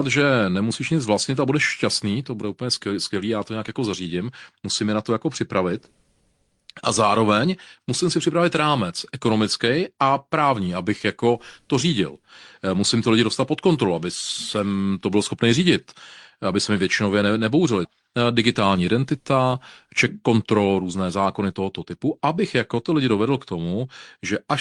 že nemusíš nic vlastnit a budeš šťastný, to bude úplně skvělý, já to nějak jako zařídím, musím je na to jako připravit. A zároveň musím si připravit rámec ekonomický a právní, abych jako to řídil. Musím ty lidi dostat pod kontrolu, aby jsem to byl schopný řídit, aby se mi většinově nebouřili. Digitální identita, check control, různé zákony tohoto typu, abych jako ty lidi dovedl k tomu, že až...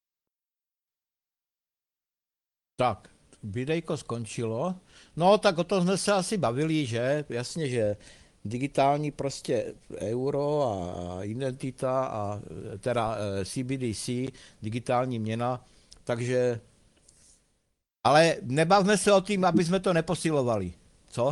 Tak, videjko skončilo. No, tak o tom jsme se asi bavili, že? Jasně, že digitální prostě euro a identita a teda CBDC, digitální měna, takže... Ale nebavme se o tím, aby jsme to neposilovali. Co?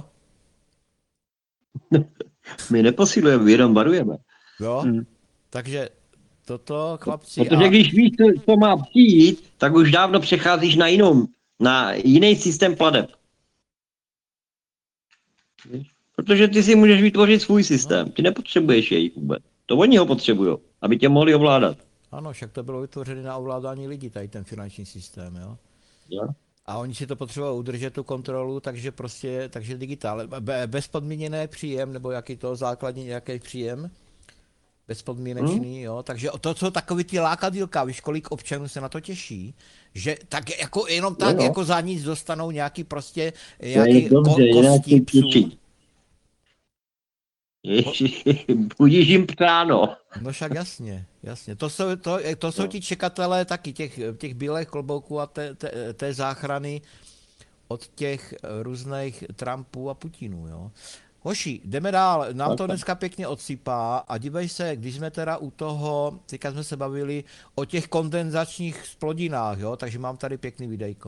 My neposilujeme, jenom varujeme. Jo? Takže toto, chlapci... Protože když víš, co má přijít, tak už dávno přecházíš na jiný systém plateb. Protože ty si můžeš vytvořit svůj systém. Ty nepotřebuješ jej vůbec. To oni ho potřebují, aby tě mohli ovládat. Ano, však to bylo vytvořené na ovládání lidí, tady ten finanční systém, jo? Jo? A oni si to potřebují udržet tu kontrolu, takže prostě, takže digitál. Bezpodmíněný příjem, nebo jaký to základní nějaký příjem, bezpodmínečný, jo. Takže to jsou takový ty lákadílka, víš, kolik občanů se na to těší, že tak jako jenom tak, Jo. jako za nic dostanou nějaký prostě, To je nějaký dobře, jinak kostí se psů. těší. Budíš jim práno. No však jasně, jasně. To jsou ti čekatelé taky těch bílých klobouků a té záchrany od těch různých Trumpů a Putinů, jo. Hoši, jdeme dál, nám to dneska pěkně odsypá a dívej se, když jsme teda u toho, teďka jsme se bavili o těch kondenzačních splodinách, jo, takže mám tady pěkný videjko.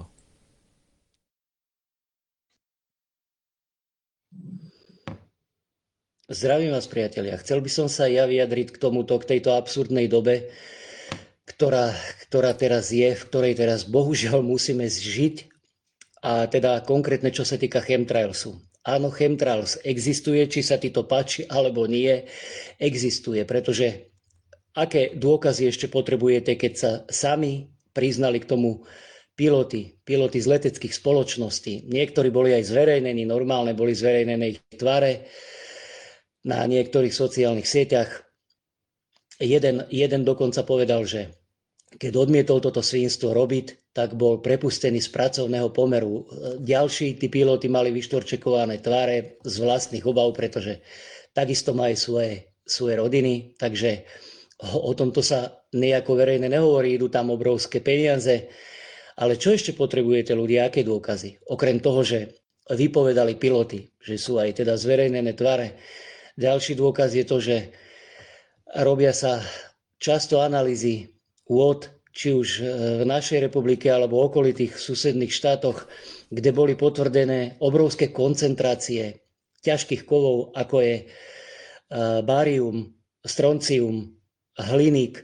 Zdravím vás, priatelia. Chcel by som sa ja vyjadriť k tejto absurdnej dobe, ktorá teraz je, v ktorej teraz bohužiaľ musíme žiť. A teda konkrétne, čo sa týka chemtrailsu. Áno, chemtrails existuje, či sa ti to páči alebo nie, existuje, pretože aké dôkazy ešte potrebujete, keď sa sami priznali k tomu piloti z leteckých spoločností. Niektorí boli aj zverejnení, normálne boli zverejnené ich tváre na niektorých sociálnych sieťach. Jeden dokonca povedal, že keď odmietol toto svinstvo robiť, tak bol prepustený z pracovného pomeru. Ďalší tí piloti mali vyštvorčekované tváre z vlastných obav, pretože takisto majú svoje rodiny, takže o tomto sa nejako verejne nehovorí, idú tam obrovské peniaze. Ale čo ešte potrebujete ľudia, aké dôkazy? Okrem toho, že vypovedali piloti, že sú aj teda zverejnené tváre. Ďalší dôkaz je to, že robia sa často analýzy vôd, či už v našej republike alebo okolitých susedných štátoch, kde boli potvrdené obrovské koncentrácie ťažkých kovov, ako je bárium, stroncium, hliník,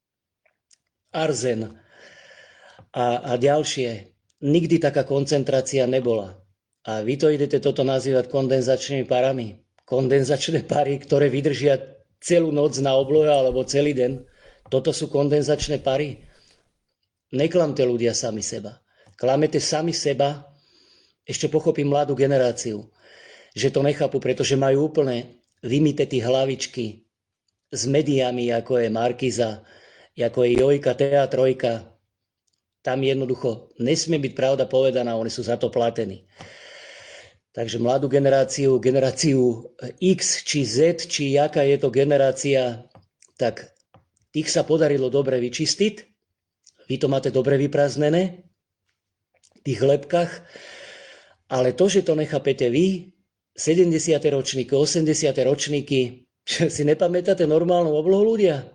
arzen a ďalšie. Nikdy taká koncentrácia nebola. A vy to idete toto nazývať kondenzačnými parami. Kondenzačné pary, ktoré vydržia celú noc na oblohe alebo celý deň. Toto sú kondenzačné pary. Neklamte ľudia sami seba. Klamete sami seba, ešte pochopím mladú generáciu, že to nechápu, pretože majú úplne vymité tí hlavičky s médiami, ako je Markíza, ako je Jojka, TA3. Tam jednoducho nesmie byť pravda povedaná, oni sú za to platení. Takže mladú generáciu X či Z, či jaká je to generácia, tak tých sa podarilo dobre vyčistiť. Vy to máte dobre vyprázdnené v tých lepkách. Ale to, že to nechápete vy, 70. ročníky, 80. ročníky, si nepamätáte normálnu oblohu ľudia?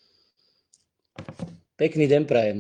Pekný deň prajem.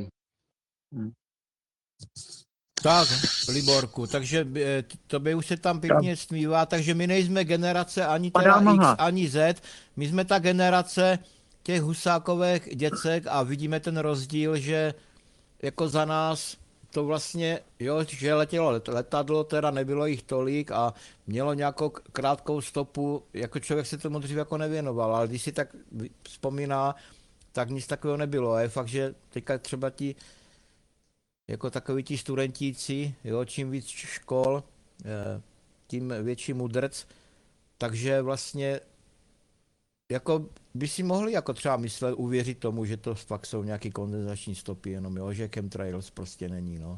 Tak, Liborku, takže tobě už se tam pěkně smívá, takže my nejsme generace ani teda X, ani Z, my jsme ta generace těch Husákových děcek a vidíme ten rozdíl, že jako za nás to vlastně, jo, že letělo letadlo, teda nebylo jich tolik a mělo nějakou krátkou stopu, jako člověk se tomu dřív jako nevěnoval, ale když si tak vzpomíná, tak nic takového nebylo a je fakt, že teďka třeba ti jako takoví ti studentíci, jo, čím víc škol tím větší mudrc, takže vlastně jako by si mohli jako třeba myslet, uvěřit tomu, že to fakt jsou nějaký kondenzační stopy jenom, jo, že chemtrails prostě není, no.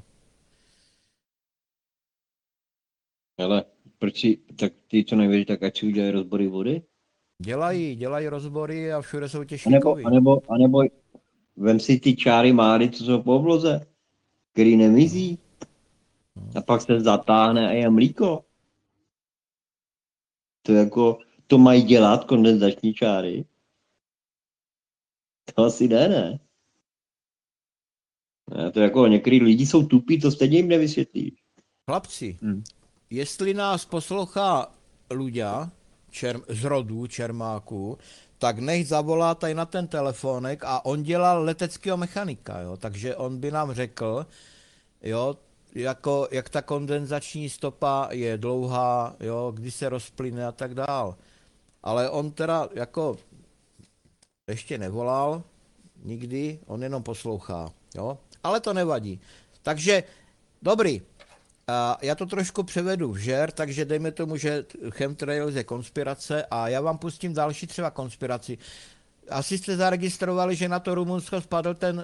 Ale proč si, tak ty, co nevěří, tak ať si udělají rozbory vody? Dělají rozbory a všude jsou těžký Anebo, kovy. anebo vem si ty čáry máry, co jsou po obloze, který nemizí. A pak se zatáhne a je mlíko. To jako, to mají dělat kondenzační čáry. To asi ne. To jako některý lidi jsou tupí, to stejně jim nevysvětlí. Chlapci, jestli nás poslouchá Luďa z rodu Čermáku, tak nech zavolá tady na ten telefonek a on dělal leteckého mechanika, jo, takže on by nám řekl, jo, jako, jak ta kondenzační stopa je dlouhá, jo, kdy se rozplyne a tak dál. Ale on teda jako ještě nevolal nikdy, on jenom poslouchá, jo, ale to nevadí. Takže, dobrý, a já to trošku převedu v žer, takže dejme tomu, že chemtrails je konspirace a já vám pustím další třeba konspiraci. Asi jste zaregistrovali, že na to Rumunsko spadl ten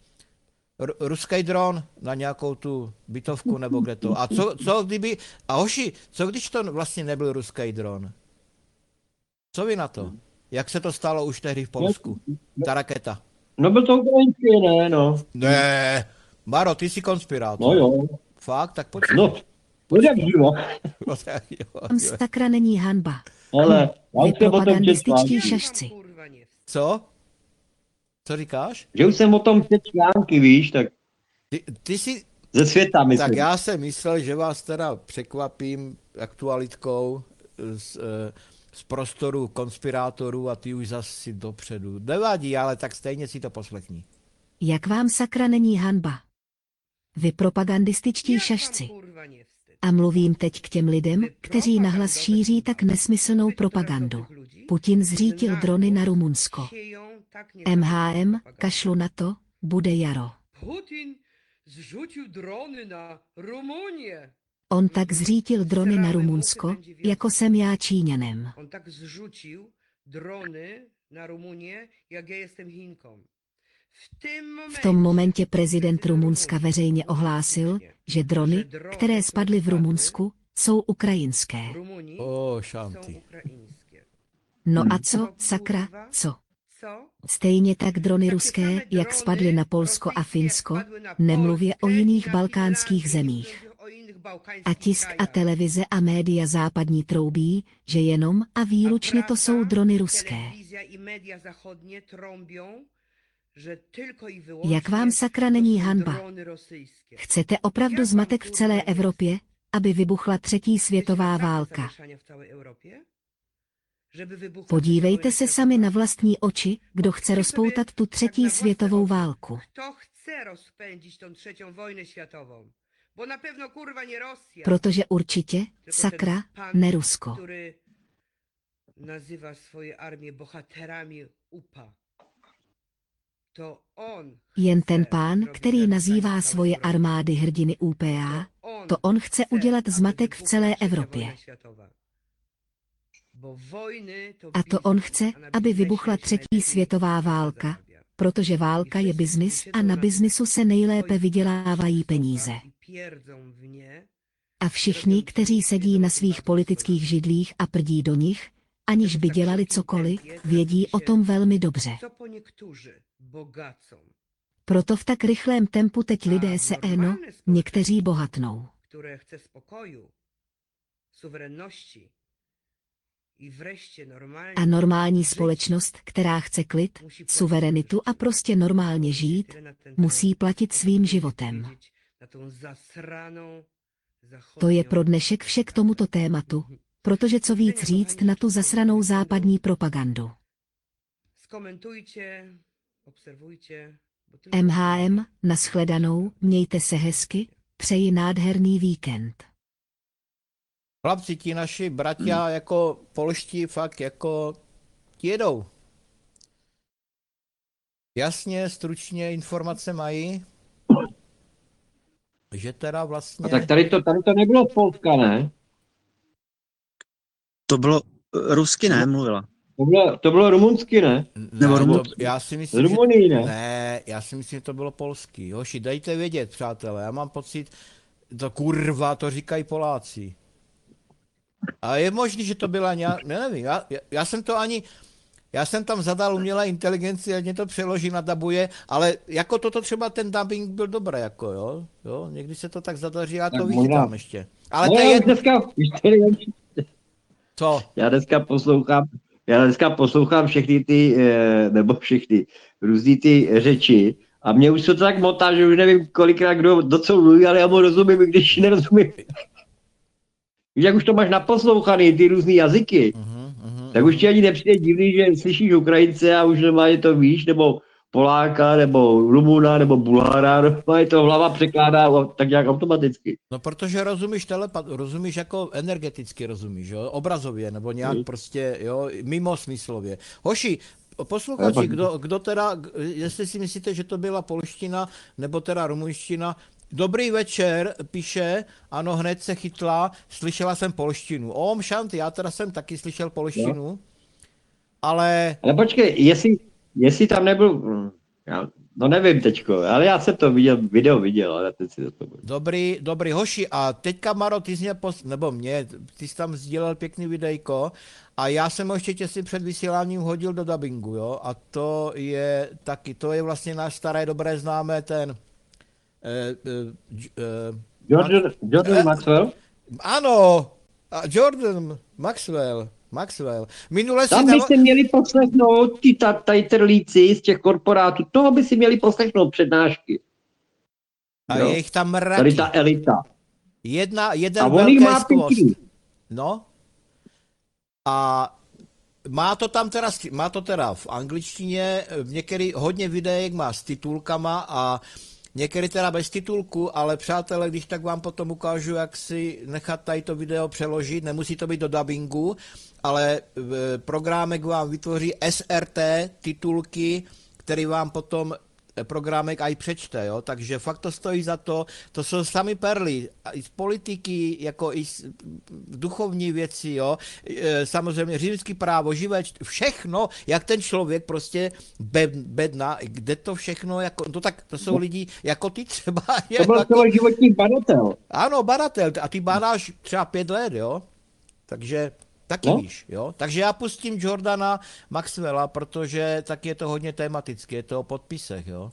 ruský dron na nějakou tu bytovku nebo kde to. A co kdyby, a hoši, co když to vlastně nebyl ruský dron? Co vy na to? Jak se to stalo už tehdy v Polsku? Ta raketa. No byl to ukrajinský, ne, no. Ne, Maro, ty jsi konspirátor. No jo. Fakt, tak počkej. No, to jak živo. Tam sakra není hanba. Ale já Vy už jsem o tom četl propagandističtí články. šašci. Co? Co říkáš? Že už jsem o tom četl články, víš, tak Ty jsi, ze světa myslím. tak já jsem myslel, že vás teda překvapím aktualitkou z prostoru konspirátorů a ty už zase dopředu. Nevadí, ale tak stejně si to poslechni. Jak vám sakra není hanba? Vy propagandističtí šašci. A mluvím teď k těm lidem, kteří nahlas šíří tak nesmyslnou propagandu. Putin zřítil drony na Rumunsko. MHM, kašlu na to, bude jaro. Putin zrzucił drony na Rumunię. On tak zřítil drony na Rumunsko, jako jsem já Číňanem. On tak zrzucił drony na Rumunię, jak ja jestem Chinką. V tom momentě prezident Rumunska veřejně ohlásil, že drony, které spadly v Rumunsku, jsou ukrajinské. Rumunii O, są šanty. ukraińskie. No a co, sakra, co? Co? Stejně tak drony ruské, jak spadly na Polsko a Finsko, nemluvě o jiných balkánských zemích. A tisk a televize a média západní troubí, že jenom a výlučně to jsou drony ruské. Jak vám sakra není hanba? Chcete opravdu zmatek v celé Evropě, aby vybuchla třetí světová válka? Podívejte se sami na vlastní oči, kdo chce rozpoutat tu třetí světovou válku. Kto chce rozpędzić tą trzecią wojnę światową? Bo na pewno kurwa nie Rosja. Protože určitě, Tylko sakra, ten pan, ne Rusko. Który nazywa swoje armię bohaterami UPA. To on Jen ten chce pán, zrobić který zemstę nazývá całej svoje Europy. armády hrdiny UPA, to on chce udělat aby zmatek v wybuchła celé trzecia Evropě. wojna światowa. Bo wojny to A to on biznes, chce, a na aby biznesie vybuchla się třetí najlepiej světová válka, zarabia. protože válka je biznis a na biznisu se nejlépe vydělávají peníze. A všichni, kteří sedí na svých politických židlích a prdí do nich, aniž by dělali cokoliv, vědí o tom velmi dobře. Proto v tak rychlém tempu teď lidé se někteří bohatnou. Które chce spokoju, suwerenności i wreszcie normalnie A normální společnost, která chce klid, suverenitu a prostě normálně žít, musí platit svým životem. To je pro dnešek vše k tomuto tématu, protože co víc říct na tu zasranou západní propagandu. Skomentujte, observujte. MHM, nashledanou, mějte se hezky, přeji nádherný víkend. Chlapci, ti naši bratia jako polští fakt jako jedou. Jasně, stručně informace mají. že teda A vlastně... tak tady to nebylo z Polska, ne? To bylo rusky, ne, mluvila. To bylo rumunsky, ne? Nebo Ne, to, rumunsky. já si Z myslím, že... Rumunii, ne? Ne, já si myslím, že to bylo polský. Hoši, dejte vědět, přátelé, já mám pocit, to kurva, to říkají Poláci. A je možný, že to byla nějak, nevím, já jsem to ani, já jsem tam zadal umělé inteligenci, ať mě to přeloží, nadabuje, ale jako toto třeba ten dubbing byl dobrý, jako jo, někdy se to tak zadaří, já Tak to možná. vychytám ještě. Ale No to je já už jedno, dneska, víš, to je nejlepší. co? Já dneska poslouchám všechny ty, nebo všechny, různý ty řeči a mě už se to tak motá, že už nevím kolikrát kdo do co mluví, ale já mu rozumím, i když nerozumím. Víš, jak už to máš naposlouchaný, ty různý jazyky, tak už ti ani nepřijde divný, že slyšíš Ukrajince a už normálně to víš, nebo Poláka, nebo Rumuna, nebo Bulhára, normálně to hlava překládá tak nějak automaticky. No protože rozumíš rozumíš jako energeticky rozumíš, jo, obrazově, nebo nějak prostě, jo, mimo smyslově. Hoši, posluchači, kdo teda, jestli si myslíte, že to byla polština, nebo teda rumunština, dobrý večer, píše, ano, hned se chytla, slyšela jsem polštinu. Om šanty, já teda jsem taky slyšel polštinu, ale počkej, jestli tam nebyl, no nevím teďko, ale já jsem to video viděl, ale teď si to budu. Dobrý, hoši, a teďka Maro, ty jsi mě, ty jsi tam sdílel pěkný videjko a já jsem ho ještě těsně před vysíláním hodil do dabingu, jo, a to je taky, to je vlastně náš staré dobré známé ten Jordan Maxwell? Ano, a Jordan Maxwell. Minule si Tam by si měli poslechnout ti tajtrlíci z těch korporátů, toho by si měli poslechnout přednášky. A je jich tam mraky. Tady ta elita. Jeden A on jich velký má skvost. pěkný. No. A má to teda v angličtině, v některých hodně videek má s titulkama a některý teda bez titulku, ale přátelé, když tak vám potom ukážu, jak si nechat tady to video přeložit, nemusí to být do dubbingu, ale programek vám vytvoří SRT titulky, který vám potom programek aj přečte, jo, takže fakt to stojí za to, to jsou sami perly, i z politiky, jako i z duchovní věci, jo, samozřejmě římský právo, živé, všechno, jak ten člověk prostě bedna, kde to všechno, jako, no tak to jsou lidi, jako ty třeba. To byl celoživotní badatel. Ano, badatel, a ty badáš třeba 5 let, jo, takže taky víš, jo. Takže já pustím Jordana Maxwella, protože tak je to hodně tematické, je to o podpisech, jo.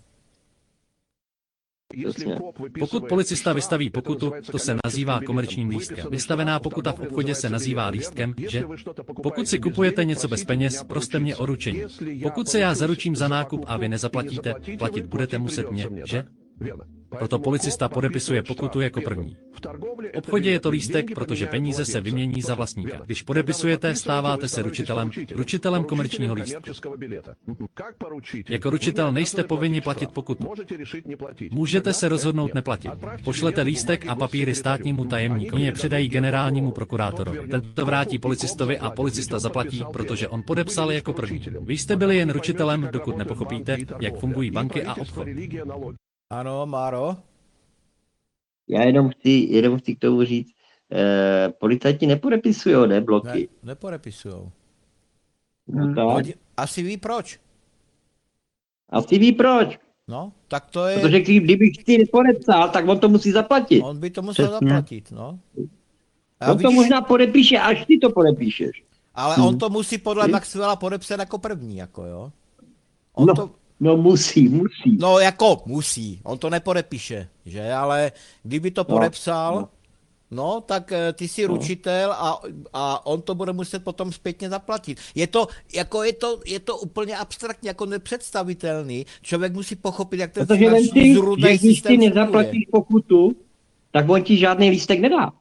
Pokud policista vystaví pokutu, to se nazývá komerčním lístkem. Vystavená pokuta v obchodě se nazývá lístkem, že? Pokud si kupujete něco bez peněz, proste mě o ručení. Pokud se já zaručím za nákup a vy nezaplatíte, platit budete muset mě, že? Proto policista podepisuje pokutu jako první. V obchodě je to lístek, protože peníze se vymění za vlastníka. Když podepisujete, stáváte se ručitelem komerčního lístku. Jako ručitel nejste povinni platit pokutu. Můžete se rozhodnout neplatit. Pošlete lístek a papíry státnímu tajemníku, oni je předají generálnímu prokurátorovi. Ten to vrátí policistovi a policista zaplatí, protože on podepsal jako první. Vy jste byli jen ručitelem, dokud nepochopíte, jak fungují banky a obchod. Ano, Máro? Já jenom chci k tomu říct, policajti nepodepisují, ne, bloky. Nepodepisujou. No tak. Asi ví proč. Asi ví proč. No, tak to je... Protože kdybych si nepodepsal, tak on to musí zaplatit. On by to musel zaplatit, no. On to možná podepíše, až ty to podepíšeš. Ale on to musí podle Maxwella podepsat jako první, jako jo. No musí. No jako musí, on to nepodepíše, že, ale kdyby to podepsal, no tak ty jsi ručitel a on to bude muset potom zpětně zaplatit. Je to úplně abstraktně, jako nepředstavitelný, člověk musí pochopit, jak ten finanční zrůdnej systém když ty nezaplatíš pokutu, tak on ti žádný lístek nedá.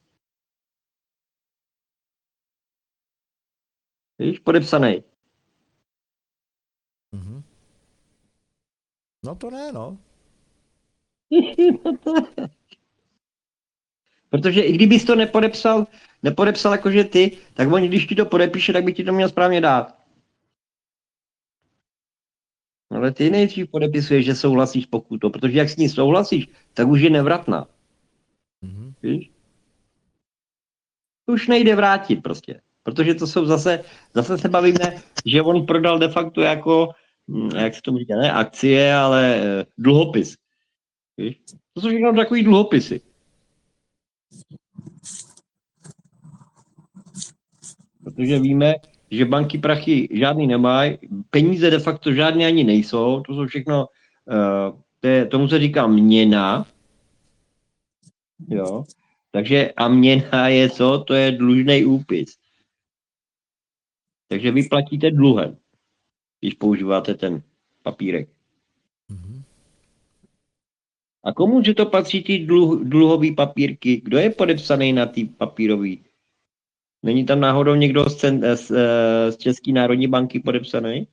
Víš, podepsaný. Mhm. No to ne, no. Protože i kdybys to nepodepsal jakože ty, tak on, když ti to podepíše, tak by ti to měl správně dát. Ale ty nejdřív podepisuješ, že souhlasíš pokutou, protože jak s ní souhlasíš, tak už je nevratná. Víš? To už nejde vrátit prostě. Protože to jsou zase se bavíme, že on prodal de facto jako, jak se tomu říká, ne akcie, ale dluhopis. Víš? To jsou všechno takový dluhopisy. Protože víme, že banky prachy žádný nemají, peníze de facto žádné ani nejsou, to jsou všechno, tomu se říká měna, jo, takže a měna je co? To je dlužný úpis. Takže vy platíte dluhem, když používáte ten papírek. A komu že to patří ty dluhové papírky? Kdo je podepsaný na ty papírový? Není tam náhodou někdo z České národní banky podepsaný?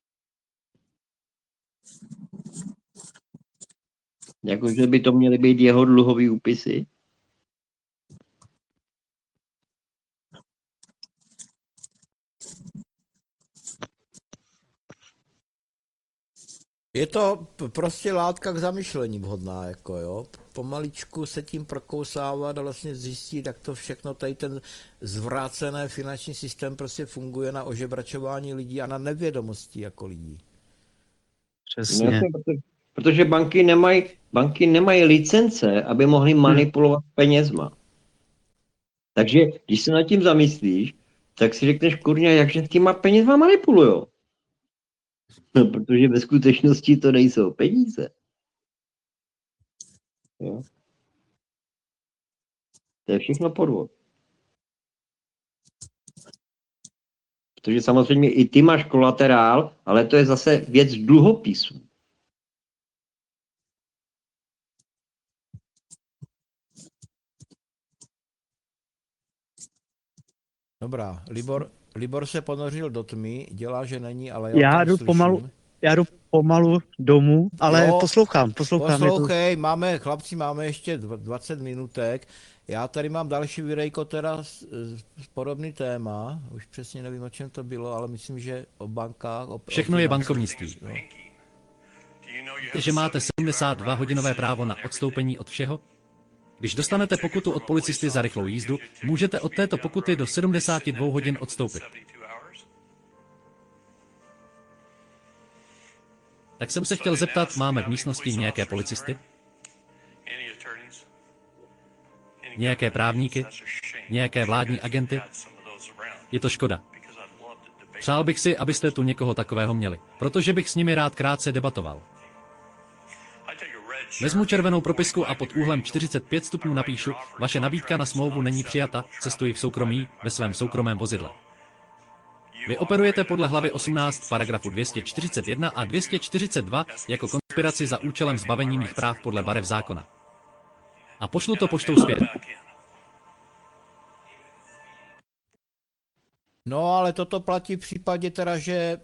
Jakože by to měly být jeho dluhový úpisy? Je to prostě látka k zamyšlení vhodná, jako jo. Pomaličku se tím prokousávat a vlastně zjistit, jak to všechno, tady ten zvrácený finanční systém prostě funguje na ožebračování lidí a na nevědomosti jako lidí. Přesně. Protože banky nemají licence, aby mohly manipulovat penězma. Takže když se nad tím zamyslíš, tak si řekneš, kurňa, jakže s těma penězma manipulujou. No, protože ve skutečnosti to nejsou peníze. Jo. To je všechno podvod. Protože samozřejmě i ty máš kolaterál, ale to je zase věc dluhopisů. Dobrá, Libor se ponořil do tmy, dělá, že není, ale Já jdu pomalu domů, ale Jo, poslouchám. Poslouchej, chlapci, máme ještě 20 minutek. Já tady mám další videjko teda podobný téma. Už přesně nevím, o čem to bylo, ale myslím, že o bankách. Všechno je bankovnictví. Že máte 72-hodinové právo na odstoupení od všeho? Když dostanete pokutu od policisty za rychlou jízdu, můžete od této pokuty do 72 hodin odstoupit. Tak jsem se chtěl zeptat, máme v místnosti nějaké policisty? Nějaké právníky? Nějaké vládní agenty? Je to škoda. Přál bych si, abyste tu někoho takového měli, protože bych s nimi rád krátce debatoval. Vezmu červenou propisku a pod úhlem 45 stupňů napíšu, vaše nabídka na smlouvu není přijata, cestuji v soukromí, ve svém soukromém vozidle. Vy operujete podle hlavy 18 paragrafu 241 a 242 jako konspiraci za účelem zbavení mých práv podle barev zákona. A pošlu to poštou zpět. No, ale toto platí v případě teda, že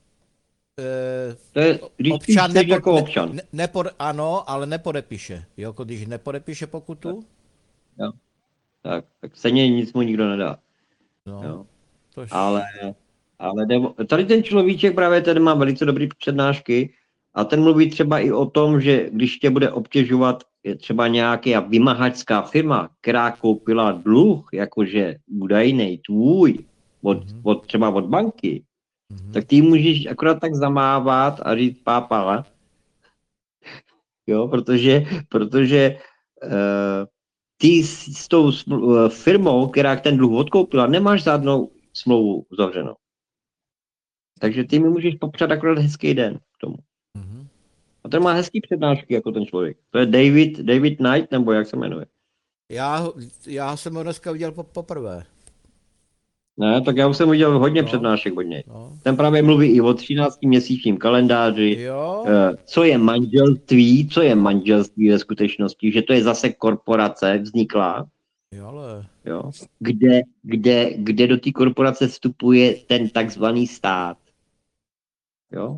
To je, když občan chceš jako občan. ano, ale nepodepíše. Jo, když nepodepíše pokutu? Jo. Tak stejně nic mu nikdo nedá. No, Jo. tož... Ale tady ten človíček právě ten má velice dobrý přednášky a ten mluví třeba i o tom, že když tě bude obtěžovat třeba nějaká vymahačská firma, která koupila dluh, jakože údajnej tvůj, třeba od banky, tak ty můžeš akorát tak zamávat a říct pápala. Jo, protože ty s tou firmou, která ten dluh odkoupila, nemáš žádnou smlouvu uzavřenou. Takže ty mi můžeš popřát akorát hezký den k tomu. A ten má hezký přednášky jako ten člověk. To je David Knight, nebo jak se jmenuje? Já jsem ho dneska viděl poprvé. Ne, tak já už jsem viděl hodně přednášek od něj. No. Ten právě mluví i o 13měsíčním kalendáři, Jo. co je manželství ve skutečnosti, že to je zase korporace vzniklá, Jo, ale... jo, kde do té korporace vstupuje ten takzvaný stát. Jo?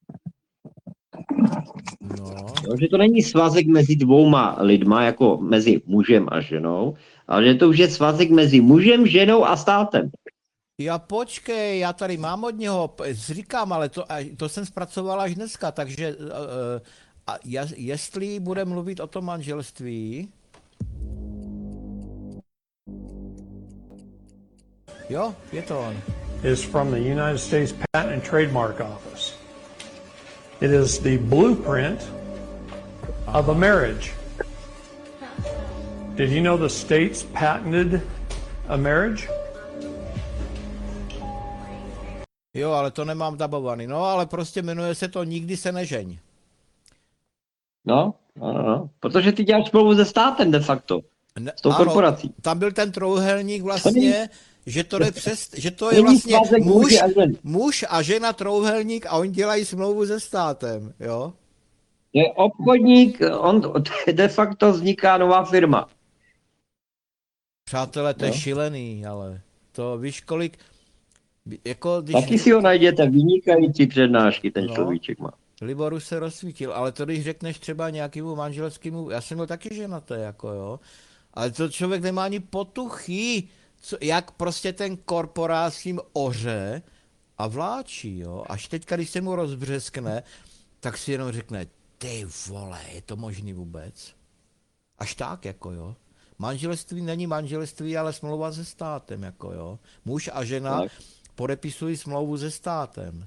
No. Jo, že to není svazek mezi dvouma lidma, jako mezi mužem a ženou, ale že to už je svazek mezi mužem, ženou a státem. Já počkej, já tady mám od něho, říkám, ale to jsem zpracoval až dneska, takže jestli bude mluvit o tom manželství, jo, je to on. Is from the United States Patent and Trademark Office. It is the blueprint of a marriage. Did you know the states patented a marriage? Jo, ale to nemám dabovaný. No, ale prostě jmenuje se to Nikdy se nežeň. No. Protože ty děláš smlouvu se státem de facto. S tou korporací. Tam byl ten trouhelník vlastně, že to je vlastně muž a žena trouhelník a oni dělají smlouvu se státem, jo? Je obchodník, de facto vzniká nová firma. Přátelé, to je šílený, ale to víš kolik, jako když... Taky si ho najděte, vynikající přednášky ten človíček má. Libor už se rozsvítil, ale to když řekneš třeba nějakému manželskému, já jsem byl taky ženatý, jako jo, ale to člověk nemá ani potuchy, jak prostě ten korporát s tím oře a vláčí, jo, až teďka, když se mu rozbřeskne, tak si jenom řekne, ty vole, je to možný vůbec? Až tak, jako jo. Manželství není manželství, ale smlouva se státem, jako jo. Muž a žena podepisují smlouvu se státem.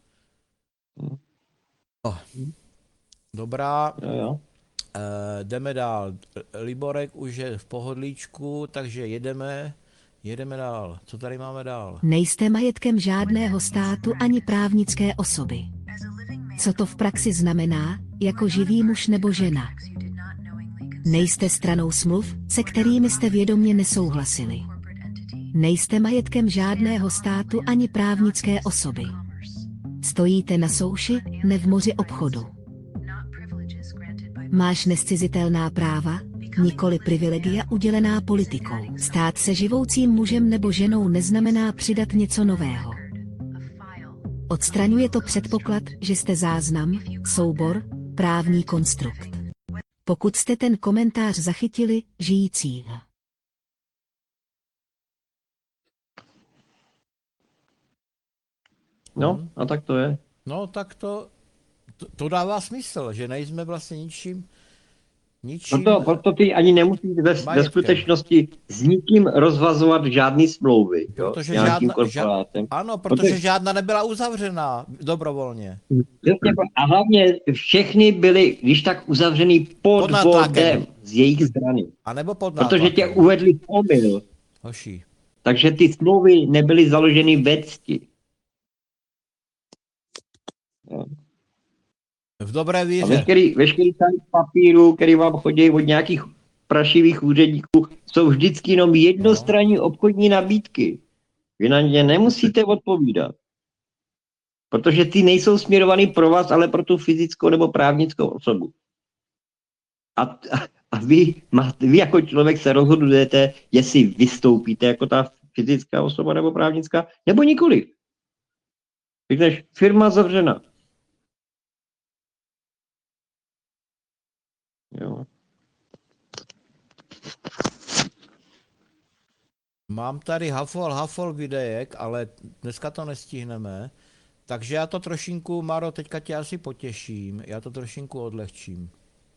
Dobrá. Jo. Jdeme dál. Liborek už je v pohodlíčku, takže jedeme dál. Co tady máme dál? Nejste majetkem žádného státu ani právnické osoby. Co to v praxi znamená, jako živý muž nebo žena? Nejste stranou smluv, se kterými jste vědomě nesouhlasili. Nejste majetkem žádného státu ani právnické osoby. Stojíte na souši, ne v moři obchodu. Máš nescizitelná práva, nikoli privilegia udělená politikou. Stát se živoucím mužem nebo ženou neznamená přidat něco nového. Odstraňuje to předpoklad, že jste záznam, soubor, právní konstrukt. Pokud jste ten komentář zachytili, žijící. No, a tak to je. No, tak to dává smysl, že nejsme vlastně ničím. Proto ty ani nemusíš ve skutečnosti s nikým rozvazovat žádný smlouvy. Protože protože žádná nebyla uzavřená dobrovolně. A hlavně všechny byly, když tak uzavřený pod vodem z jejich strany. A nebo pod nátlakem. Protože tě uvedli v omyl. Hoší. Takže ty smlouvy nebyly založeny ve cti. V dobré víře. A veškerý papíru, který vám chodí od nějakých prašivých úředníků, jsou vždycky jenom jednostranní obchodní nabídky. Vy na ně nemusíte odpovídat. Protože ty nejsou směrovaný pro vás, ale pro tu fyzickou nebo právnickou osobu. A vy jako člověk se rozhodujete, jestli vystoupíte jako ta fyzická osoba nebo právnická, nebo nikoliv. Řekneš, firma zavřena. Jo. Mám tady hafol videjek, ale dneska to nestihneme. Takže já to trošinku, Maro, teďka tě asi potěším. Já to trošinku odlehčím.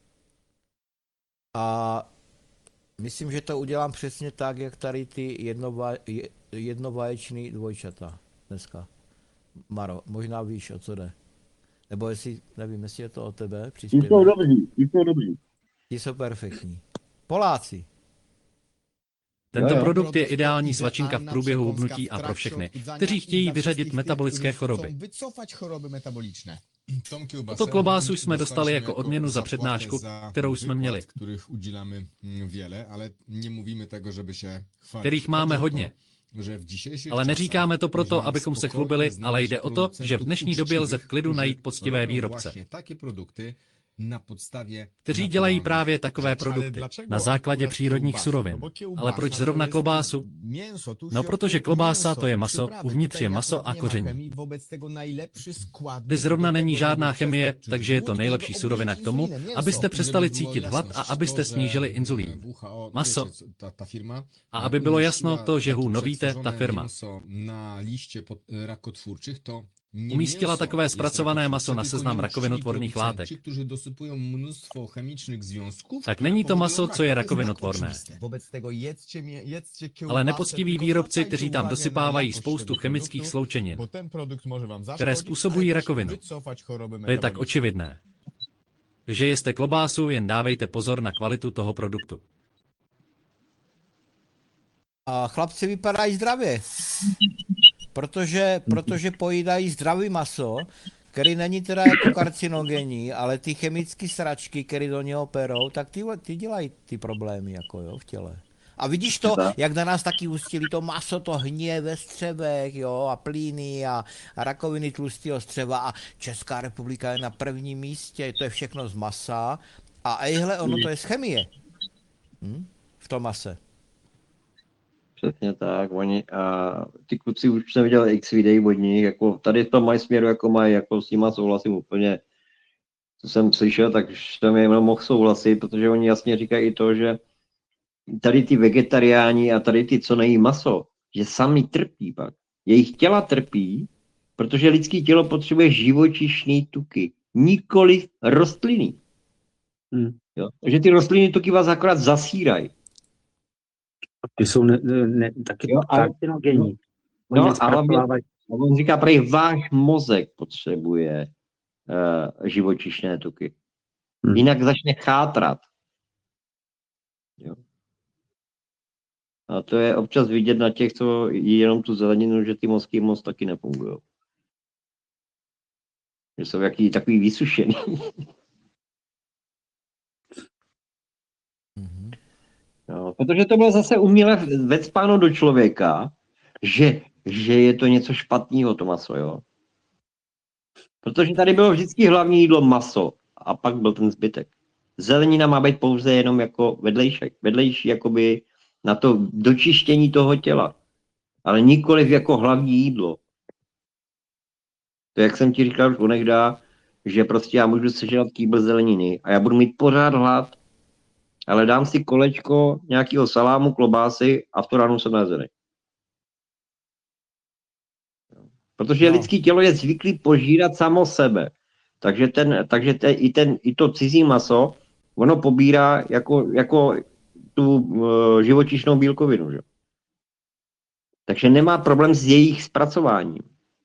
A myslím, že to udělám přesně tak, jak tady ty jednovaječný dvojčata dneska. Maro, možná víš, o co jde. Nebo jestli, nevím, jestli je to o tebe. Ty jsou dobří. Ti jsou perfektní. Poláci. Tento produkt je ideální svačinka v průběhu hubnutí a pro všechny, kteří chtějí vyřadit metabolické choroby. Tuto klobásu jsme dostali jako odměnu za přednášku, kterou jsme měli. Kterých máme hodně. Ale neříkáme to proto, abychom se chlubili, ale jde o to, že v dnešní době lze v klidu najít poctivé výrobce. kteří dělají právě takové produkty na základě přírodních surovin. Ale proč zrovna klobásu? No protože klobása to je maso, uvnitř je maso a koření. Kdy zrovna není žádná chemie, takže je to nejlepší surovina k tomu, abyste přestali cítit hlad a abyste snížili inzulín. Maso. A aby bylo jasno, to, že novíte, ta firma umístila takové zpracované maso na seznam rakovinotvorných látek. Tak není to maso, co je rakovinotvorné. Ale nepoctiví výrobci, kteří tam dosypávají spoustu chemických sloučenin, které způsobují rakovinu. To je tak očividné. Že jeste klobásu, jen dávejte pozor na kvalitu toho produktu. A chlapci vypadají zdravě. Protože pojídají zdravý maso, který není teda jako karcinogenní, ale ty chemické sračky, které do něho perou, tak ty dělají ty problémy jako jo, v těle. A vidíš to, jak na nás taky ustili to maso, to hníje ve střevech, jo, a plíny a rakoviny tlustého střeva a Česká republika je na prvním místě, to je všechno z masa a ejhle, ono to je z chemie. V tom mase. Přesně tak, oni a ty kluci už jsem viděl x videí od nich, jako tady to mají směru, jako mají, jako s nima souhlasím úplně, co jsem slyšel, tak jsem jenom mohl souhlasit, protože oni jasně říkají i to, že tady ty vegetariáni a tady ty, co nejí maso, že sami trpí pak. Jejich těla trpí, protože lidské tělo potřebuje živočišné tuky, nikoli rostliny. Jo? Takže ty rostliny tuky vás akorát zasírají. Ty jsou taky karcinogenní. No, ale on říká, prej váš mozek potřebuje živočišné tuky. Jinak začne chátrat. Jo. A to je občas vidět na těch, co jí jenom tu zeleninu, že ty mozky moc taky nefungují. Že jsou takový vysušený. No, protože to bylo zase uměle vecpáno do člověka, že je to něco špatného, to maso, jo. Protože tady bylo vždycky hlavní jídlo maso a pak byl ten zbytek. Zelenina má být pouze jenom jako vedlejší jakoby na to dočištění toho těla, ale nikoliv jako hlavní jídlo. To jak jsem ti říkal už onehda, že prostě já můžu sežrat kýbl zeleniny a já budu mít pořád hlad, ale dám si kolečko nějakého salámu, klobásy a v tu ránu jsem najezený. Protože lidský tělo je zvyklý požírat samo sebe. Takže i to cizí maso, ono pobírá jako tu živočišnou bílkovinu. Že? Takže nemá problém s jejich zpracováním.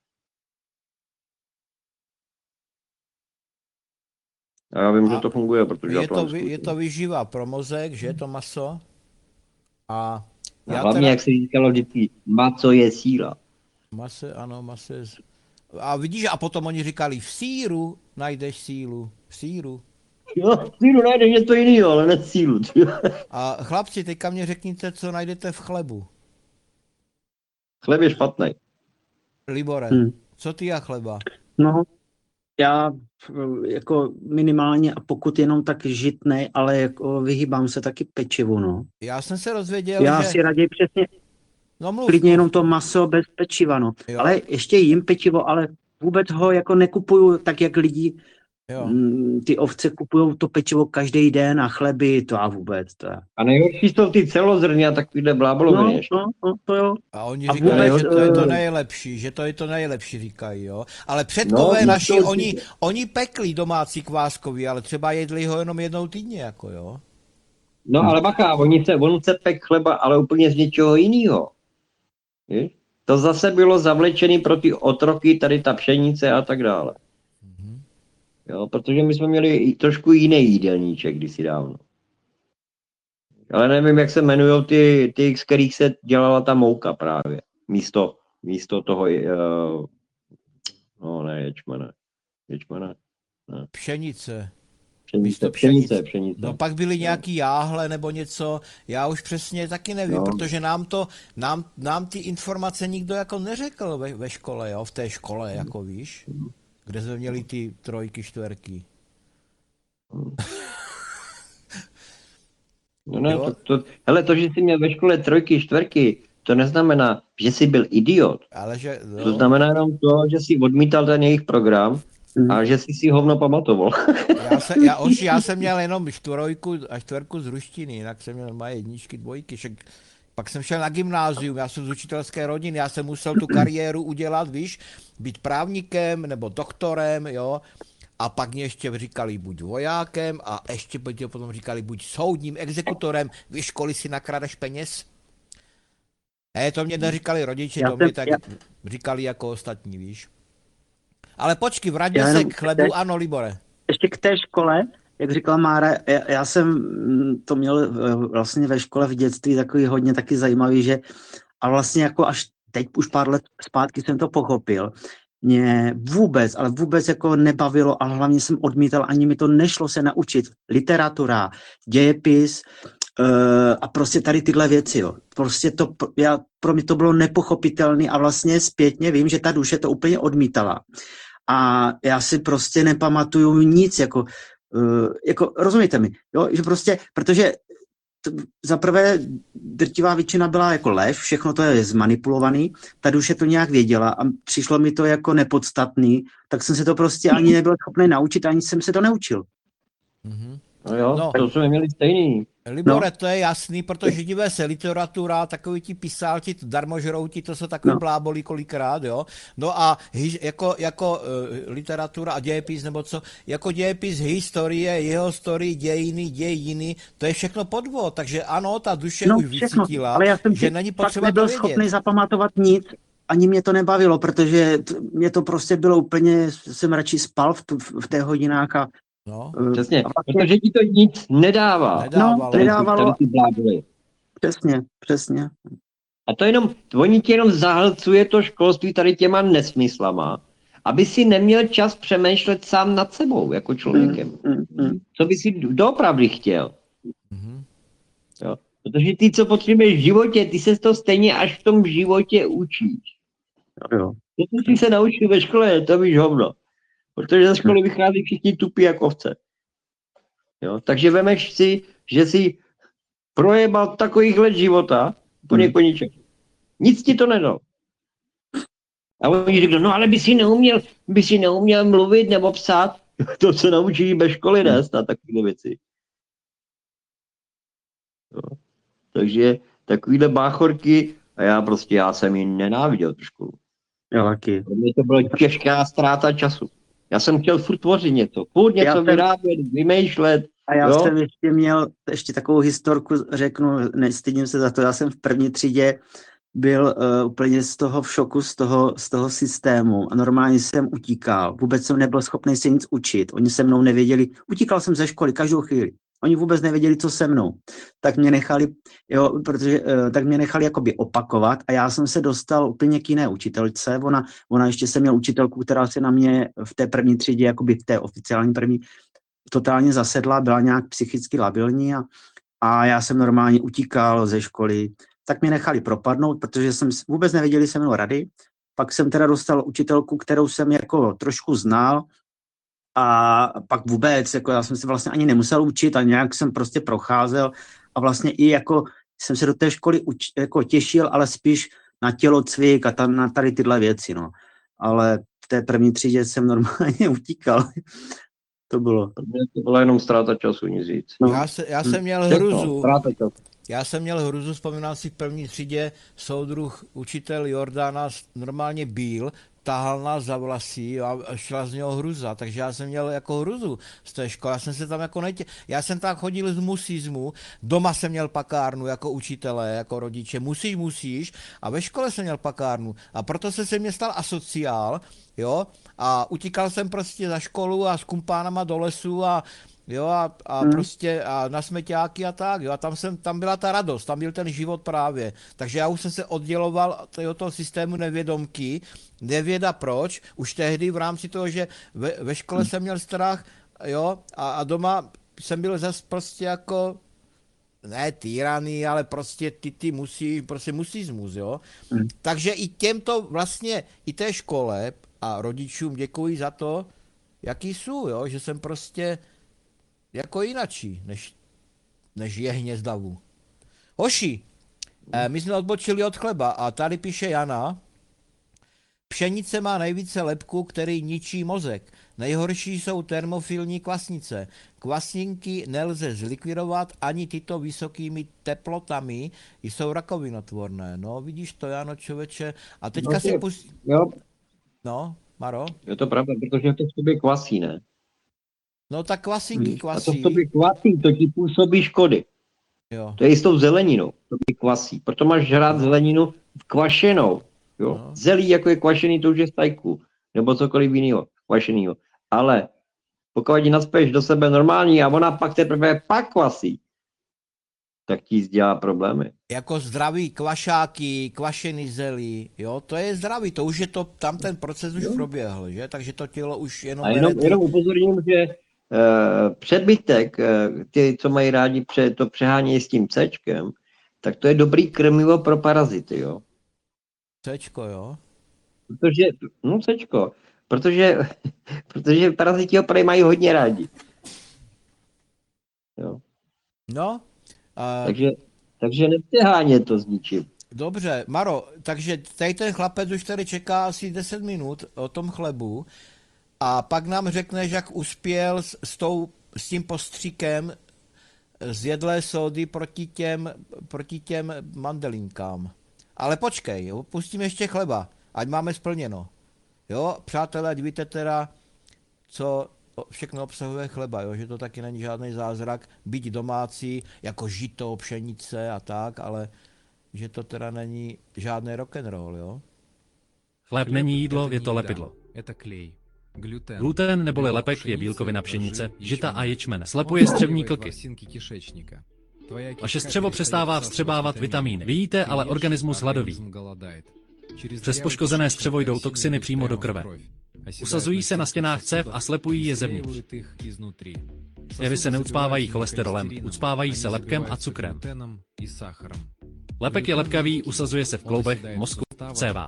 A já vím, že to funguje, protože je to výživa pro mozek, že je to maso. A hlavně, jak se říkalo vždycky, maso je síla. Maso je... A vidíš, a potom oni říkali, v sýru najdeš sílu. V sýru. Jo, v sýru najdeš něco jiného, ale ne sílu. A chlapci, teďka mě řekněte, co najdete v chlebu. Chleb je špatný. Libore, co ty a chleba? No, já jako minimálně a pokud jenom tak žitnej, ale jako vyhýbám se taky pečivu, no. Já jsem se dozvěděl, já si raději přesně klidně jenom to maso bez pečiva, no. Jo. Ale ještě jím pečivo, ale vůbec ho jako nekupuju tak, jak lidi ty ovce kupujou to pečivo každý den a chleby, to a vůbec. To. A nejhorší jsou ty celozrně a takovýhle bláboloviny. No, to jo. A oni říkají, že to je to nejlepší, že to je to nejlepší, říkají, jo. Ale předkové naši, oni pekli domácí kváskový, ale třeba jedli ho jenom jednou týdně, jako jo. No ale bacha, on se pek chleba, ale úplně z něčeho jiného. To zase bylo zavlečené pro ty otroky, tady ta pšenice a tak dále. Jo, protože my jsme měli i trošku jiný jídelníček kdysi dávno. Ale nevím, jak se jmenují ty, z kterých se dělala ta mouka právě. Místo toho, ječmene. Ne. Pšenice. Pšenice. No pak byly nějaký jáhle nebo něco, já už přesně taky nevím, protože nám ty informace nikdo jako neřekl ve škole, jo, v té škole, jako víš, kde jsme měli ty 3, 4. No, hele, to, že jsi měl ve škole 3, 4, to neznamená, že jsi byl idiot. Ale že, To znamená jenom to, že jsi odmítal ten jejich program a že jsi si hovno pamatoval. Já jsem měl jenom 4 a 4 z ruštiny, jinak jsem měl moje 1, 2, pak jsem šel na gymnázium, já jsem z učitelské rodiny, já jsem musel tu kariéru udělat, víš, být právníkem nebo doktorem, jo, a pak mě ještě říkali buď vojákem a ještě potom říkali buď soudním exekutorem, víš, kolik si nakradeš peněz? To mě neříkali rodiče, to mě tak říkali jako ostatní, víš. Ale počkej, vraťme se k chlebu, ano, Libore. Ještě k té škole, jak říkala Mára, já jsem to měl vlastně ve škole v dětství takový hodně taky zajímavý, že a vlastně jako až teď už pár let zpátky jsem to pochopil, mě vůbec, ale vůbec jako nebavilo a hlavně jsem odmítal, ani mi to nešlo se naučit. Literatura, dějepis a prostě tady tyhle věci, jo. Prostě pro mě to bylo nepochopitelné a vlastně zpětně vím, že ta duše to úplně odmítala. A já si prostě nepamatuju nic, jako rozumíte mi, jo, že prostě, protože za prvé drtivá většina byla jako lež, všechno to je zmanipulovaný, ta duše to nějak věděla a přišlo mi to jako nepodstatný, tak jsem se to prostě ani nebyl schopný naučit, ani jsem se to neučil. No jo, to jsme měli stejný. Libore, to je jasný, protože divé se literatura, takový ti pisálti, darmožrouti, to jsou takový blábolí kolikrát, jo. No a jako literatura a dějepis, nebo co, jako dějepis historie, jeho story, dějiny, to je všechno podvod, takže ano, ta duše už vycítila, ale já jsem že není potřeba nebyl to vědět. schopný zapamatovat nic, ani mě to nebavilo, protože mě to prostě bylo úplně, jsem radši spal v té hodinách a no. Přesně, protože ti to nic nedává. Nedávalo. Přesně. A to jenom, oni ti jenom zahlcuje to školství tady těma nesmyslama, aby si neměl čas přemýšlet sám nad sebou, jako člověkem. Co by si doopravdy chtěl. Jo? Protože ty, co potřebuješ v životě, ty se to stejně až v tom životě učíš. Jo. To, co jsi se naučil ve škole, to víš hovno. Protože ze školy vychází všichni tupí jako ovce. Jo? Takže vemeš si, že jsi projebal takových let života po ničem. Nic ti to nedal. A oni řeknou, no ale by si neuměl mluvit nebo psát. To se naučí bez školy, ne? Snad takové věci. Jo? Takže takovýhle báchorky a já jsem ji nenáviděl tu školu. Taky. Pro mě to byla těžká ztráta času. Já jsem chtěl furt tvořit něco, vyrábět, vymýšlet. A já jsem ještě měl takovou historku, řeknu, nestydím se za to, já jsem v první třídě byl úplně z toho v šoku z toho systému a normálně jsem utíkal. Vůbec jsem nebyl schopný se nic učit. Oni se mnou nevěděli, utíkal jsem ze školy každou chvíli. Oni vůbec nevěděli, co se mnou. Tak mě nechali jakoby opakovat a já jsem se dostal úplně k jiné učitelce. Ona ještě jsem měl učitelku, která se na mě v té první třídě, jakoby v té oficiální první, totálně zasedla, byla nějak psychicky labilní a já jsem normálně utíkal ze školy. Tak mě nechali propadnout, protože jsem vůbec nevěděli se mnou rady. Pak jsem teda dostal učitelku, kterou jsem jako trošku znal, a pak vůbec, jako já jsem se vlastně ani nemusel učit a nějak jsem prostě procházel a vlastně i jako jsem se do té školy jako těšil, ale spíš na tělocvik a na tady tyhle věci, no. Ale v té první třídě jsem normálně utíkal. To byla jenom ztráta času, nic víc. No. Já jsem měl hruzu. Já jsem měl hruzu, vzpomínám si v první třídě, soudruh učitel Jordána normálně byl, tahal nás za vlasy a šla z něho hruza, takže já jsem měl jako hruzu z té školy, já jsem se tam jako já jsem tak chodil z musismu, doma jsem měl pakárnu jako učitelé, jako rodiče, musíš a ve škole jsem měl pakárnu a proto se mě stal asociál, jo, a utíkal jsem prostě za školu a s kumpánama do lesu a prostě a na smeťáky a tak, jo, a tam byla ta radost, tam byl ten život právě. Takže já už jsem se odděloval toho systému nevědomky, nevěda proč, už tehdy v rámci toho, že ve škole jsem měl strach, jo, a doma jsem byl zase prostě jako, ne tyraný, ale prostě ty musíš, prostě musismus, jo. Takže i těmto vlastně, i té škole a rodičům děkuji za to, jaký jsou, jo, že jsem prostě jako jinačí, než jehně z davu. Hoši, my jsme odbočili od chleba a tady píše Jana, pšenice má nejvíce lepku, který ničí mozek. Nejhorší jsou termofilní kvasnice. Kvasninky nelze zlikvidovat ani tyto vysokými teplotami, jsou rakovinotvorné. No, vidíš to, Jano, člověče. A teďka si pustí... Jo, No, Maro? je to pravda, protože to v tobě kvasí, ne? No tak kvasinky A to kvasí. v tobě kvasí, to ti působí škody. Jo. To je i s tou zeleninou, to by kvasí. Proto máš žrát zeleninu kvašenou. Jo? No. Zelí, jako je kvašený, to už je stajku. Nebo cokoliv jiného, kvašenýho. Ale pokud ji naspěš do sebe normální a ona pak teprve pak kvasí, tak ti dělá problémy. Jako zdraví kvašáky, kvašený zelí, jo, to je zdraví, to už je to, tam ten proces už proběhl, že? Takže to tělo už jenom... A jenom upozorním, že přebytek, ty, co mají rádi to přehání s tím Cčkem, tak to je dobrý krmivo pro parazity, jo. Cčko, jo? Cčko, protože paraziti ho prý mají hodně rádi. Jo. No. Takže nepřeháně to s ničím. Dobře, Maro, takže tady ten chlapec už tady čeká asi 10 minut o tom chlebu a pak nám řekneš, jak uspěl s tím postříkem z jedlé sódy proti těm mandelinkám. Ale počkej, pustím ještě chleba, ať máme splněno. Jo, přátelé, ať víte teda, co všechno obsahuje chleba, jo? Že to taky není žádný zázrak, byť domácí, jako žito, pšenice a tak, ale že to teda není žádný rock'n'roll, jo? Chléb není jídlo, je to lepidlo. Gluten neboli lepek je bílkovina pšenice, žita a ječmene. Slepuje střevní klky. Vaše střevo přestává vstřebávat vitamíny. Vy jíte, ale organismus hladoví. Přes poškozené střevo jdou toxiny přímo do krve. Usazují se na stěnách cév a slepují je zevnitř. Jevy se neucpávají cholesterolem, ucpávají se lepkem a cukrem. Lepek je lepkavý, usazuje se v kloubech, mozku, cévách.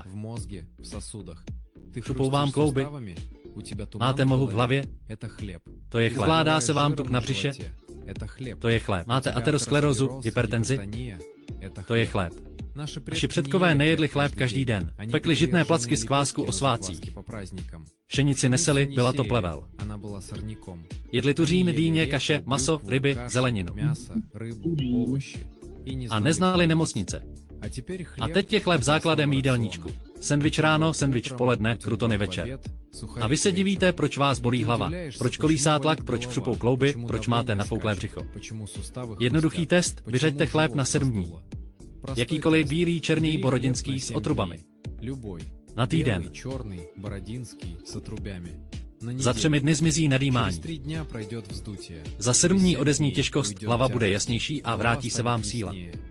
Šupou vám klouby. Máte mohu v hlavě? To je chléb. Ukládá se vám tuk na břiše? To je chléb. Máte aterosklerózu, hypertenzi? To je chléb. Naši předkové nejedli chléb každý den. Pekli žitné placky z kvásku o svátcích. Pšenici neseli, byla to plevel. Jedli tuřín, dýně, kaše, maso, ryby, zeleninu. A neznali nemocnice. A teď je chléb základem jídelníčku. Sendvič ráno, sendvič v poledne, krutony večer. A vy se divíte, proč vás bolí hlava, proč kolísá tlak, proč křupou klouby, proč máte nafouklé břicho. Jednoduchý test, vyřeďte chléb na 7 dní. Jakýkoliv bílý, černý, borodinský s otrubami. Na týden. Za 3 dny zmizí nadýmání. Za 7 dní odezní těžkost, hlava bude jasnější a vrátí se vám síla.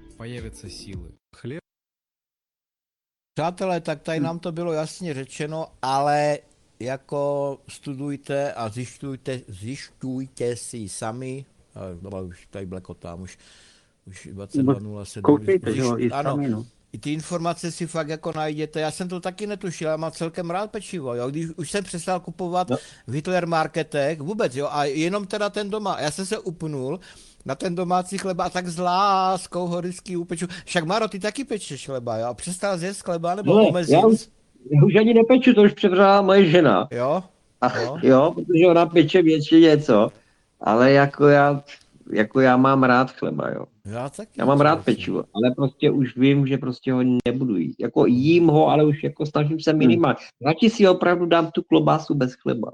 Přátelé, tak tady nám to bylo jasně řečeno, ale jako studujte a zjišťujte si sami, už tady blekotám, už 22.07. Koukejte, jo, i ano, sami, no. i ty informace si fakt jako najděte, já jsem to taky netušil, já mám celkem rád pečivo, jo, když už jsem přestal kupovat v Hitler marketech, vůbec, jo, a jenom teda ten doma, já jsem se upnul na ten domácí chleba a tak s láskou ho vždycky upeču. Však Maro, ty taky pečeš chleba, jo? Přestal zjet chleba nebo omezit? Já už ani nepeču, to už převzala moje žena. Jo? Jo, protože ona peče většině něco, ale jako já mám rád chleba, jo. Já mám rád pečivo, ale prostě už vím, že prostě ho nebudu jíst. Jako jím ho, ale už jako snažím se minimálně. Radši si opravdu dám tu klobásu bez chleba.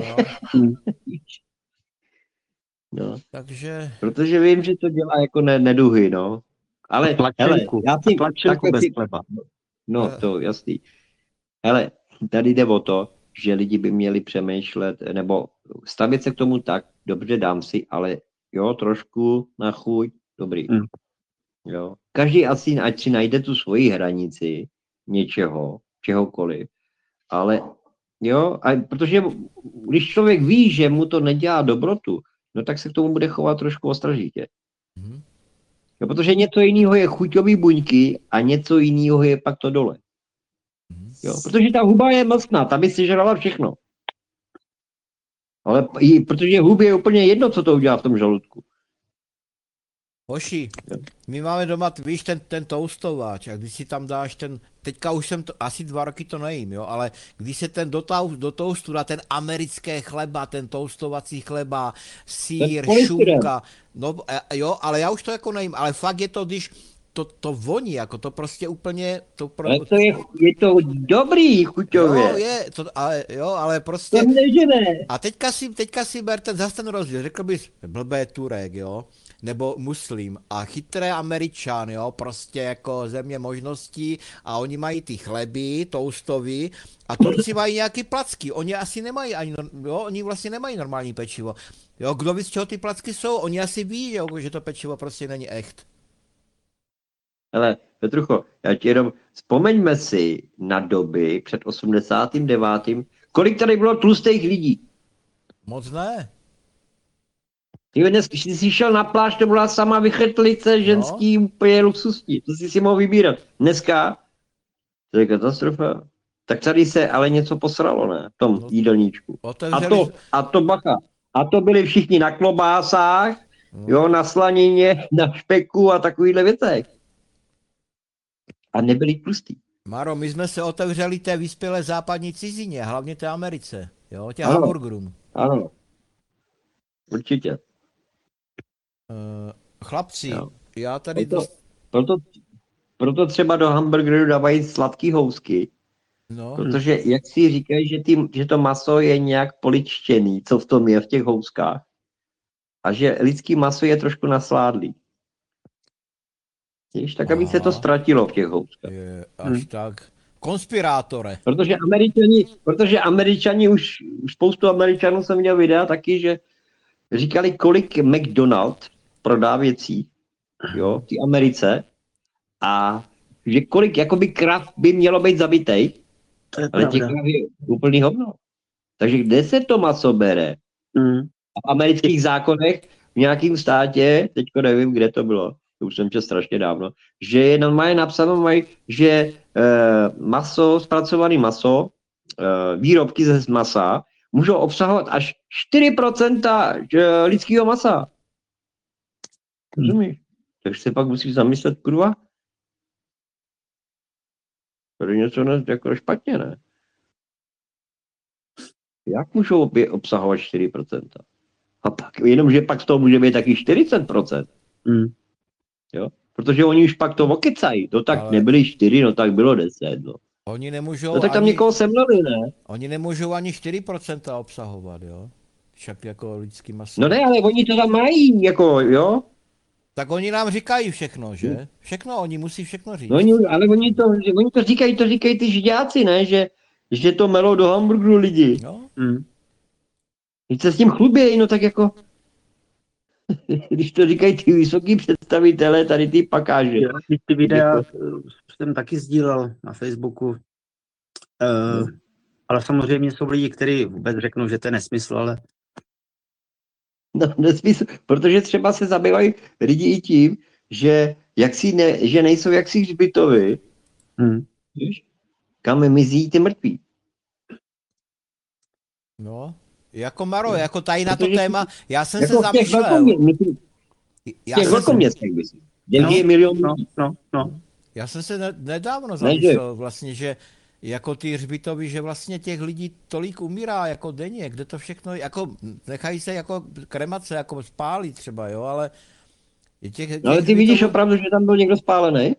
No. Takže... Protože vím, že to dělá jako neduhy, no. Ale hele, já si tlačenku bez chleba. No, to jasný. Hele, tady jde o to, že lidi by měli přemýšlet, nebo stavět se k tomu tak, dobře, dám si, ale jo, trošku na chuť, dobrý. Jo. Každý asi, ať si najde tu svoji hranici něčeho, čehokoliv, ale jo, a protože když člověk ví, že mu to nedělá dobrotu, no tak se k tomu bude chovat trošku ostražitě. Jo, protože něco jiného je chuťový buňky a něco jiného je pak to dole. Jo, protože ta huba je mlsná, ta by si žrala všechno. Ale protože hub je úplně jedno, co to udělá v tom žaludku. Hoši, my máme doma, víš, ten toastováč a když si tam dáš teďka už jsem to, asi 2 roky to nejím, jo, ale když se do toastu dá ten americké chleba, ten toastovací chleba, sýr, šunka, no jo, ale já už to jako nejím, ale fakt je to, když to voní, jako to prostě úplně... Ale to je to dobrý chuťově. Jo, ale prostě... To nežene. A teďka si ber zase ten rozdíl, řekl bys, blbé Turek, jo, nebo muslim a chytré Američan, jo, prostě jako země možností a oni mají ty chleby, toastový a Turci mají nějaký placky, oni asi nemají ani, jo, oni vlastně nemají normální pečivo. Jo, kdo ví, z čeho ty placky jsou, oni asi ví, jo, že to pečivo prostě není echt. Ale Petrucho, já ti jenom vzpomeňme si na doby před 89. Kolik tady bylo tlustých lidí? Moc ne. Ty dnes, když jsi šel na pláž, to byla sama vychrtlice ženský, úplně luxusní. To si mohl vybírat. Dneska, to je katastrofa. Tak tady se ale něco posralo, ne? V tom jídelníčku. A to bacha. A to byli všichni na klobásách, jo, na slanině, na špeku a takovýhle věcech. A nebyli tlustý. Maro, my jsme se otevřeli té vyspělé západní cizině, hlavně té Americe, jo, těch hamburgerům. Ano, určitě. Chlapci, jo. Já tady... Proto třeba do hamburgeru dávají sladký housky. No. Protože jak si říkají, že to maso je nějak poličtěný, co v tom je v těch houskách. A že lidský maso je trošku nasládlý. Víš, tak aby se to ztratilo v těch houskách. Až tak. Konspirátore. Protože Američani už spoustu Američanů jsem měl videa taky, že říkali, kolik McDonald prodá věcí, jo, v té Americe, a že kolik jakoby krav by mělo být zabitej, ale těch krav je úplný hovno. Takže kde se to maso bere? A v amerických zákonech v nějakém státě, teďko nevím, kde to bylo, to už jsem čas strašně dávno, že je normálně napsáno, že maso, zpracované maso, výrobky ze masa můžou obsahovat až 4% lidského masa. Rozumíš? Takže se pak musíš zamyslet, kurva. To je něco jako špatně, ne? Jak můžou obsahovat 4%? A pak, jenomže pak z toho může být taky 40%. Jo? Protože oni už pak to okecají. No tak ale... nebyli 4, no tak bylo 10. No. Oni nemůžou no tak tam někoho semleli, ne? Oni nemůžou ani 4% obsahovat, jo? Však jako lidský maso. No ne, ale oni to tam mají, jako, jo? Tak oni nám říkají všechno, že? Všechno, oni musí všechno říct. No, ale oni to říkají ty židáci, ne? Že to melou do hamburgeru lidi. No. Když se s tím chlubějí, no tak jako... Když to říkají ty vysoký představitelé, tady ty pakáže. Já ty videa jsem taky sdílel na Facebooku. Ale samozřejmě jsou lidi, kteří vůbec řeknou, že to je nesmysl, ale... No, nesmysl, protože třeba se zabývají lidi i tím, že nejsou jaksi hřbitovi, kam mizí ty mrtví. No, jako Maro, jako tady na to téma, já jsem jako se zamýšlel. Těch velkoměstech myslím. Je milion. No. Já jsem se nedávno zamýšlel vlastně, že jako ty hřbitovy, že vlastně těch lidí tolik umírá jako denně, kde to všechno, jako nechají se jako kremace, jako spálit třeba, jo, ale těch ale ty vidíš opravdu, že tam byl někdo spálený?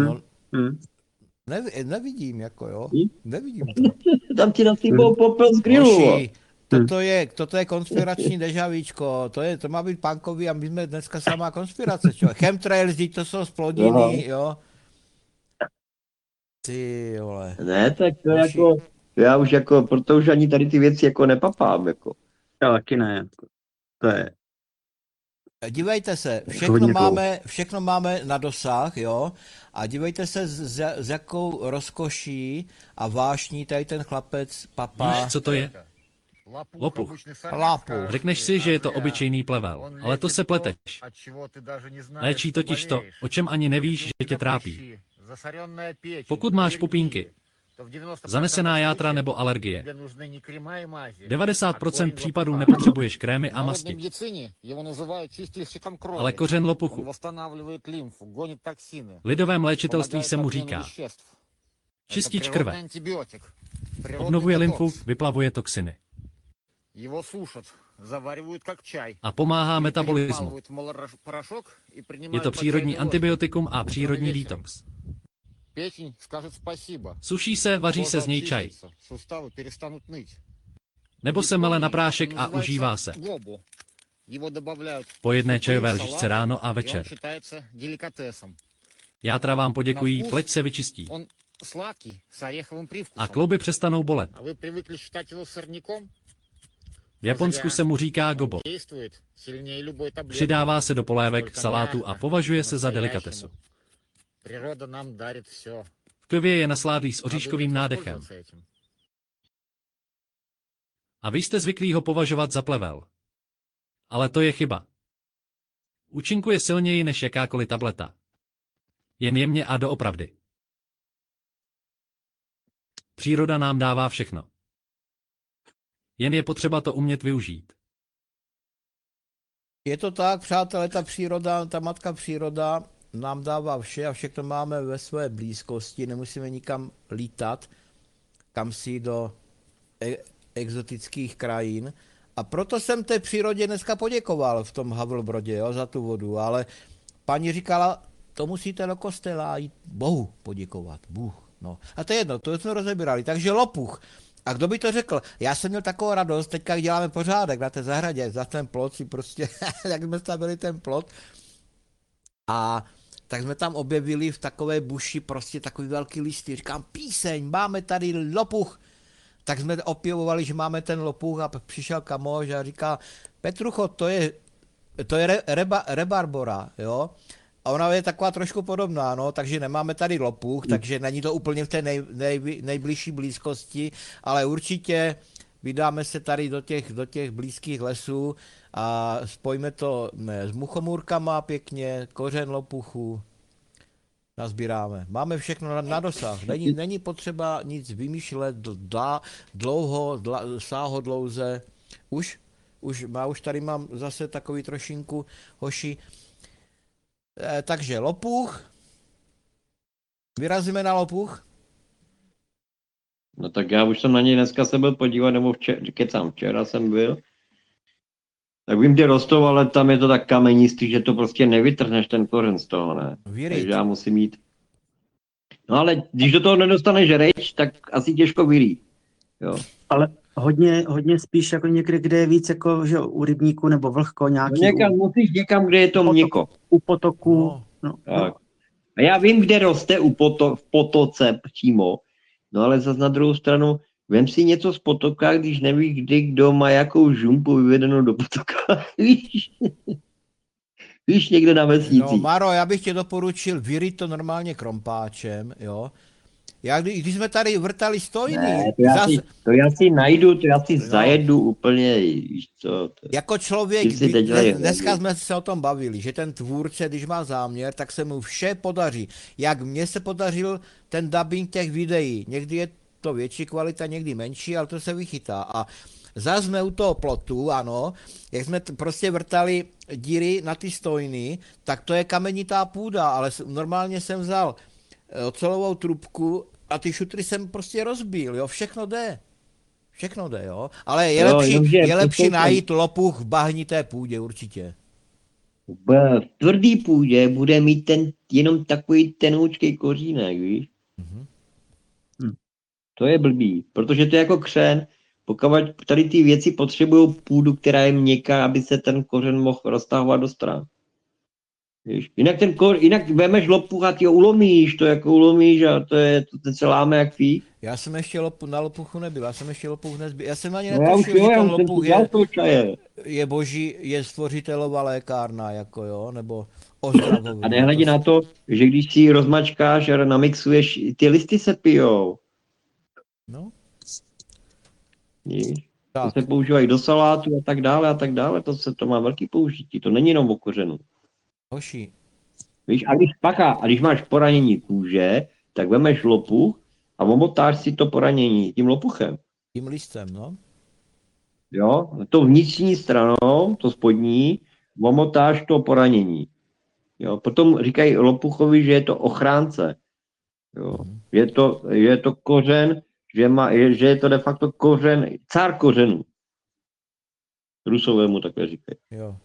Nevidím, jako jo, nevidím to. Tam ti nasýpou popel z grilu. Toto je konspirační dežavíčko, to má být punkový a my jsme dneska samá konspirace, čo? Chemtrails, to jsou splodiny, jo. Ty vole. Ne, tak to jako, já už jako, proto už ani tady ty věci jako nepapám, jako. Já taky ne, to je. Dívejte se, všechno máme na dosah, jo, a dívejte se, s jakou rozkoší a vášní tady ten chlapec papá. Víš, co to je? Lopuch. Řekneš si, že je to obyčejný plevel, ale to se pleteš. Léčí totiž to, o čem ani nevíš, že tě trápí. Pokud máš pupínky, Zanesená játra nebo alergie. 90% případů nepotřebuješ krémy a masti. Ale kořen lopuchu. V lidovém léčitelství se mu říká čistič krve. Obnovuje lymfu, vyplavuje toxiny. A pomáhá metabolismu. Je to přírodní antibiotikum a přírodní detox. Suší se, vaří se z něj čaj. Nebo se mele na prášek a užívá se. Po jedné čajové lžičce ráno a večer. Játra vám poděkují, pleť se vyčistí. A klouby přestanou bolet. V Japonsku se mu říká gobo. Přidává se do polévek, salátu a považuje se za delikatesu. V pivě je nasládlý s oříškovým nádechem. A vy jste zvyklí ho považovat za plevel. Ale to je chyba. Účinkuje silněji než jakákoliv tableta. Jen jemně a doopravdy. Příroda nám dává všechno. Jen je potřeba to umět využít. Je to tak, přátelé, ta příroda, ta matka příroda nám dává vše a všechno máme ve své blízkosti, nemusíme nikam lítat, kam si do exotických krajin. A proto jsem té přírodě dneska poděkoval v tom Havlbrodě, jo, za tu vodu, ale paní říkala, to musíte do kostela jít Bohu poděkovat, Bůh. No. A to je jedno, to jsme rozebírali, takže lopuch. A kdo by to řekl? Já jsem měl takovou radost, teďka jak děláme pořádek na té zahradě, za ten plot si prostě, jak jsme stavili ten plot. A tak jsme tam objevili v takové buši prostě takový velký listy. Říkám, píseň, máme tady lopuch. Tak jsme opěvovali, že máme ten lopuch a přišel kamoš a říká, Petrucho, to je rebarbora, jo. A ona je taková trošku podobná, no, takže nemáme tady lopuch, takže není to úplně v té nejbližší blízkosti, ale určitě vydáme se tady do těch blízkých lesů a spojíme to s muchomůrkama pěkně, kořen lopuchu, nazbíráme. Máme všechno na dosah, není potřeba nic vymýšlet sáhodlouze. Už tady mám zase takový trošinku, hoši. Takže lopuch. Vyrazíme na lopuch. No tak já už jsem na něj dneska se byl podívat, nebo včera jsem byl. Tak vím, kde rostou, ale tam je to tak kamenistý, že to prostě nevytrhneš ten kořen z toho, ne? Takže já musím mít. No ale když do toho nedostaneš řeč, tak asi těžko vyrý. Jo. Ale hodně spíš jako někde, kde je víc jako, že u rybníku nebo vlhko nějaký. No musíš někam, kde je to měkko. U potoku. No. Tak. A já vím, kde roste v potoce přímo, no ale zase na druhou stranu, vem si něco z potoka, když nevíš, kdo má jakou žumpu vyvedenou do potoka. Víš, někde na vesnici. No Maro, já bych tě doporučil vyryt to normálně krompáčem, jo. Když jsme tady vrtali stojny... Ne, to já si najdu, to já si zajedu úplně, víš co. Jako člověk, dneska jsme se o tom bavili, že ten tvůrce, když má záměr, tak se mu vše podaří. Jak mně se podařil ten dubbing těch videí. Někdy je to větší kvalita, někdy menší, ale to se vychytá. A zase jsme u toho plotu, ano, jak jsme prostě vrtali díry na ty stojny, tak to je kamenitá půda, ale normálně jsem vzal ocelovou trubku a ty šutry jsem prostě rozbil, jo, všechno jde, jo, ale je lepší najít lopuch v bahnité půdě, určitě. V tvrdý půdě bude mít jenom takový tenoučkej kořínek, víš? To je blbý, protože to je jako křen, pokud tady ty věci potřebují půdu, která je měkká, aby se ten kořen mohl roztahovat do stran. Jinak vemeš lopuch a ty ho ulomíš a to se láme jak fík. Já jsem ještě na lopuchu nebyl, já jsem ani netušil, že ten lopuch je boží, je stvořitelová lékárna, jako jo, nebo ozdravová. A nehledě na to, že když si rozmačkáš a namixuješ, ty listy se pijou. No. To se používají do salátu a tak dále, to má velký použití, to není jenom o kořenu. Hoši. Víš, a když máš poranění kůže, tak vemeš lopuch a omotáš si to poranění tím lopuchem. Tím listem, no. Jo, to vnitřní stranou, to spodní, omotáš to poranění. Jo, potom říkají lopuchovi, že je to ochránce. Jo, je to kořen, že je to de facto kořen, cár kořenů. Rusové mu takhle říkají. Jo.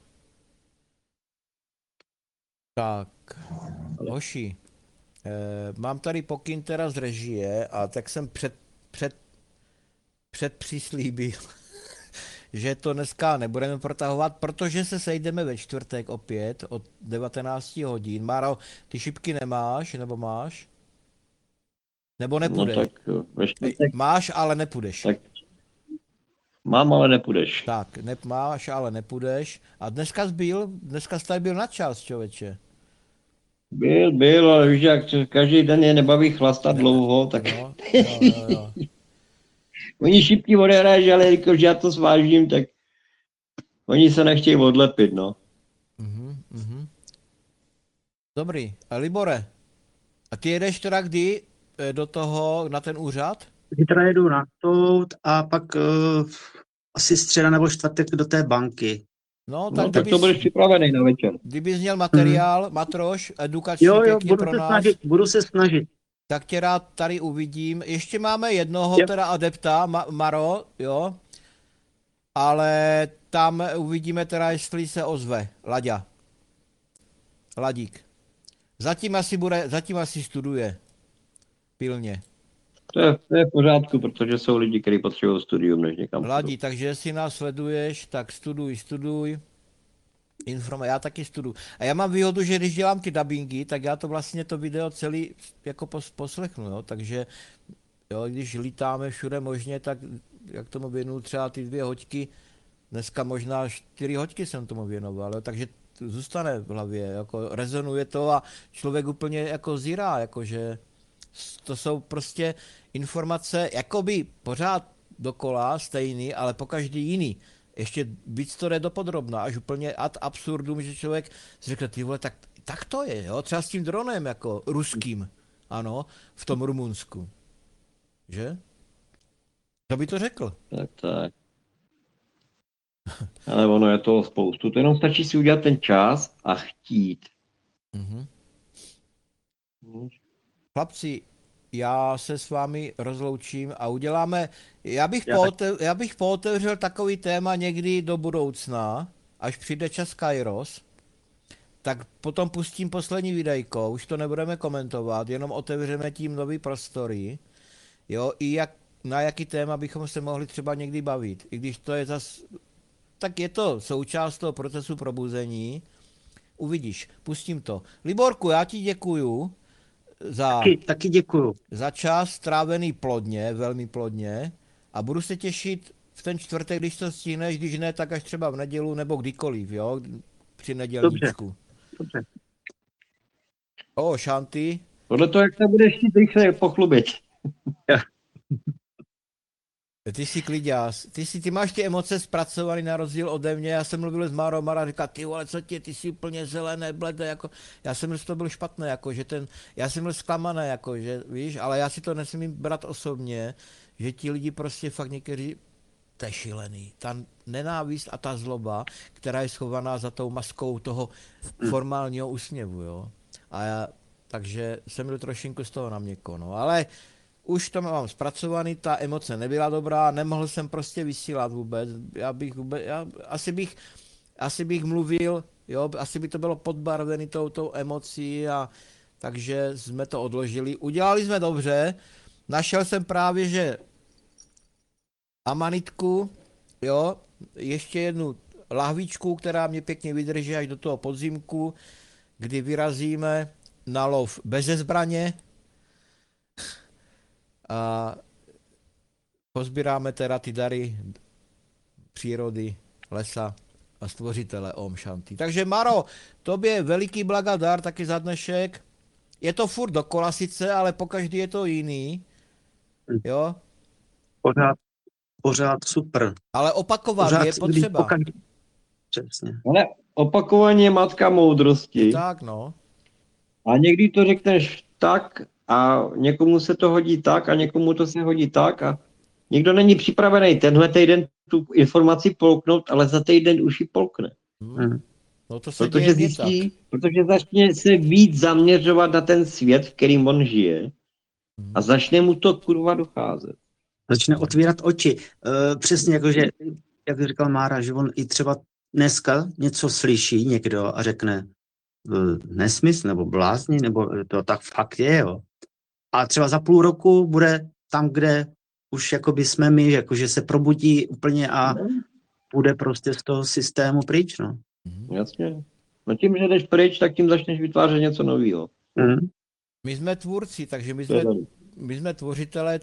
Tak, hoši, mám tady pokyn teda z režie a tak jsem předpřislíbil, že to dneska nebudeme protahovat, protože se sejdeme ve čtvrtek opět od 19 hodin. Máro, ty šipky nemáš, nebo máš? Nebo nepůjdeš? No tak ve čtvrtek. Máš, ale nepůjdeš. Tak mám, ale nepůjdeš. Tak, máš, ale nepůjdeš. A dneska jsi tady byl na čas, člověče. Byl, ale víš, jak každý den je nebaví chlastat dlouho, tak... Jo. Oni šipky odehraješ, ale jakož já to svážím, tak oni se nechtějí odlepit, no. Dobrý. A Libore, a ty jedeš teda kdy do toho, na ten úřad? Zítra jedu na soud a pak asi středa nebo čtvrtek do té banky. No, tak to budeš připravený na večer. Kdybys měl materiál, matroš, edukační pěkně pro nás. Budu se snažit. Tak tě rád tady uvidím. Ještě máme jednoho teda adepta, Maro, jo. Ale tam uvidíme teda, jestli se ozve. Ladík. Zatím asi studuje. Pilně. To je v pořádku, protože jsou lidi, kteří potřebují studium, než někam. Ladí, takže jestli nás sleduješ, tak studuj. Já taky studuju. A já mám výhodu, že když dělám ty dabingy, tak já to vlastně to video celý jako poslechnu, jo. Takže jo, když lítáme všude možně, tak jak tomu věnuju třeba ty 2 hoďky, dneska možná 4 hoďky jsem tomu věnoval, jo. Takže zůstane v hlavě, jako rezonuje to a člověk úplně jako zírá, jakože to jsou prostě informace jakoby pořád dokola stejný, ale pokaždý jiný. Ještě víc to jde dopodrobna, až úplně ad absurdum, že člověk si řekne, ty vole, tak to je, jo, třeba s tím dronem, jako ruským, ano, v tom Rumunsku. Že? Kdo by to řekl? Tak. Ale ono je toho spoustu, to jenom stačí si udělat ten čas a chtít. Chlapci, já se s vámi rozloučím a uděláme, já bych pootevřel takový téma někdy do budoucna, až přijde čas Kairos, tak potom pustím poslední videjko, už to nebudeme komentovat, jenom otevřeme tím nový prostory, jo, i na jaký téma bychom se mohli třeba někdy bavit, i když to je tak je to součást toho procesu probuzení, uvidíš, pustím to. Liborku, já ti děkuju. Taky děkuju. Za čas strávený plodně, velmi plodně a budu se těšit v ten čtvrtek, když to stihneš, když ne, tak až třeba v nedělu nebo kdykoliv, jo, při nedělníčku. Dobře. Šanty. Podle toho, jak se budeš chtít rychle pochlubit. Ty jsi kliďás, ty máš ty emoce zpracovaný na rozdíl ode mě, já jsem mluvil s Márou, Mara říká, ty vole, co ty jsi úplně zelené, bledé, jako, já jsem myslel, že to byl špatné, jako, že já jsem byl zklamaný, jako, že, víš, ale já si to nesmím brát osobně, že ti lidi prostě fakt někteří, to je šílený, ta nenávist a ta zloba, která je schovaná za tou maskou toho formálního úsměvu, jo, takže jsem byl trošinku z toho na měkko, no, ale už to mám zpracovaný, ta emoce nebyla dobrá, nemohl jsem prostě vysílat vůbec, asi bych mluvil, jo, asi by to bylo podbarvený tou emocí a takže jsme to odložili. Udělali jsme dobře, našel jsem právě, že amanitku, jo, ještě jednu lahvičku, která mě pěkně vydrží až do toho podzimku, kdy vyrazíme na lov beze zbraně, a pozbíráme teda ty dary přírody, lesa a stvořitele Om Shanti. Takže Maro, tobě veliký blagadar taky za dnešek. Je to furt dokola sice, ale pokaždý je to jiný. Jo? Pořád super. Ale opakovat je potřeba. Přesně. Ale opakování je matka moudrosti. Tak, no. A někdy to řekneš tak a někomu se to hodí tak a někomu to se hodí tak a nikdo není připravený tenhle týden tu informaci polknout, ale za týden už ji polkne. No to se protože zjistí, protože začne se víc zaměřovat na ten svět, v kterým on žije a začne mu to kurva docházet. Začne otvírat oči. Přesně jakože, jak říkal Mára, že on i třeba dneska něco slyší někdo a řekne nesmysl nebo blázni, nebo to tak fakt je, jo. A třeba za půl roku bude tam, kde už jakoby jsme my, jakože se probudí úplně a bude prostě z toho systému pryč, no. Jasně. No tím, že jdeš pryč, tak tím začneš vytvářet něco nového. My jsme tvůrci, takže my jsme tvořitelé